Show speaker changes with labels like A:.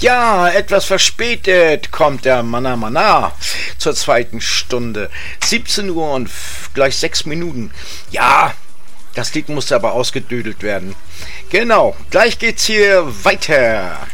A: Ja, etwas verspätet kommt der Mana Mana zur zweiten Stunde. 17 Uhr und gleich 6 Minuten. Ja, das Lied musste aber ausgedüdelt werden. Genau, gleich geht's hier weiter.